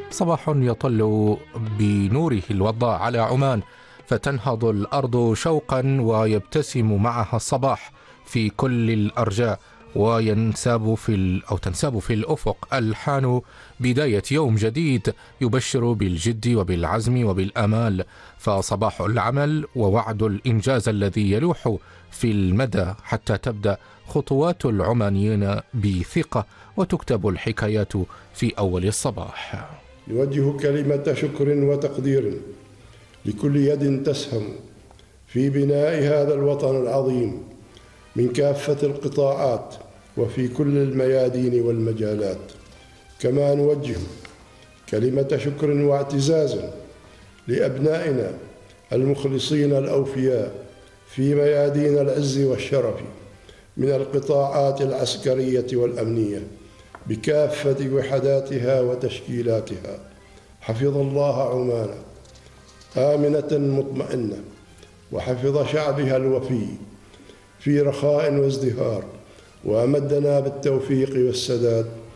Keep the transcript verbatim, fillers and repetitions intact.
صباح يطل بنوره الوضاء على عمان، فتنهض الأرض شوقا ويبتسم معها الصباح في كل الأرجاء، وينساب في أو تنساب في الأفق ألحان بداية يوم جديد يبشر بالجد وبالعزم وبالآمال. فصباح العمل ووعد الإنجاز الذي يلوح في المدى حتى تبدأ خطوات العمانيين بثقة وتكتب الحكايات في أول الصباح. نوجه كلمة شكر وتقدير لكل يد تسهم في بناء هذا الوطن العظيم من كافة القطاعات وفي كل الميادين والمجالات. كما نوجه كلمة شكر واعتزاز لأبنائنا المخلصين الأوفياء في ميادين العز والشرف من القطاعات العسكرية والأمنية بكافة وحداتها وتشكيلاتها. حفظ الله عمان آمنة مطمئنة، وحفظ شعبها الوفي في رخاء وازدهار، وأمدنا بالتوفيق والسداد